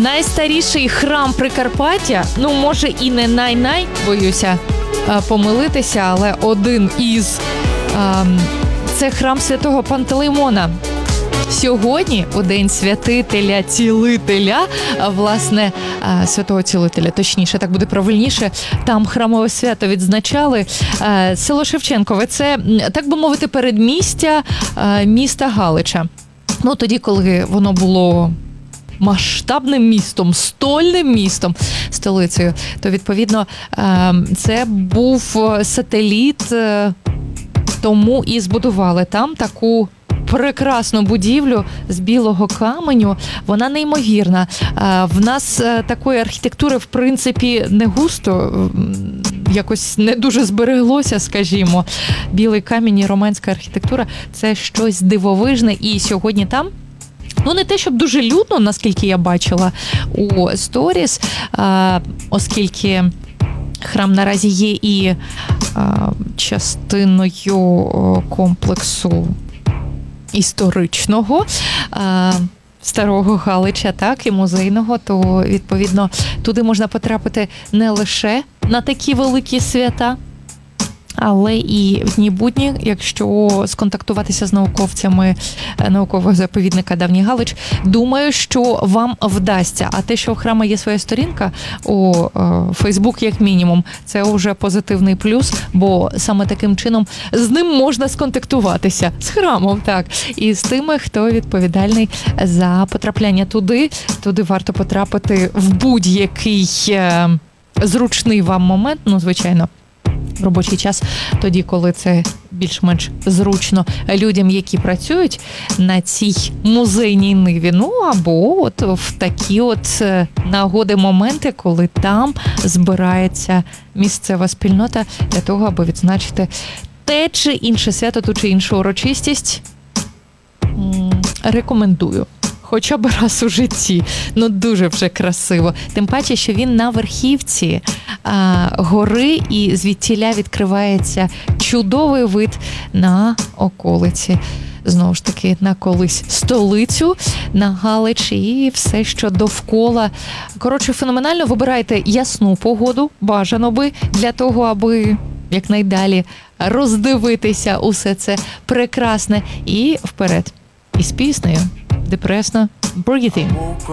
Найстаріший храм Прикарпаття, ну, може і не най-най, боюся помилитися, але один із це храм святого Пантелеймона. Сьогодні, у День Святителя-Цілителя, власне, Святого Цілителя, точніше, так буде правильніше, там храмове свято відзначали. Село Шевченкове – це, так би мовити, передмістя міста Галича. Ну, тоді, коли воно було масштабним містом, стольним містом, столицею, то, відповідно, це був сателіт, тому і збудували там таку прекрасну будівлю з білого каменю. Вона неймовірна. В нас такої архітектури, в принципі, не густо, якось не дуже збереглося, скажімо. Білий камінь і романська архітектура – це щось дивовижне. І сьогодні там, ну, не те, щоб дуже людно, наскільки я бачила у сторіс, оскільки храм наразі є і частиною комплексу історичного Старого Галича, так, і музейного, то, відповідно, туди можна потрапити не лише на такі великі свята, але і в дні будні, якщо сконтактуватися з науковцями наукового заповідника Давній Галич, думаю, що вам вдасться. А те, що у храму є своя сторінка у Фейсбук, як мінімум, це вже позитивний плюс, бо саме таким чином з ним можна сконтактуватися, з храмом, так, і з тими, хто відповідальний за потрапляння туди. Туди варто потрапити в будь-який зручний вам момент, ну, звичайно, робочий час, тоді, коли це більш-менш зручно людям, які працюють на цій музейній ниві. Ну, або от в такі от нагоди, моменти, коли там збирається місцева спільнота для того, аби відзначити те чи інше свято, ту чи іншу урочистість. Рекомендую. Хоча б раз у житті. Ну, дуже вже красиво. Тим паче, що він на верхівці гори, і звідтіля відкривається чудовий вид на околиці. Знову ж таки, на колись столицю, на Галич і все, що довкола. Коротше, феноменально. Вибирайте ясну погоду, бажано би, для того, аби якнайдалі роздивитися усе це прекрасне. І вперед. І з піснею. Депресно. Breathing.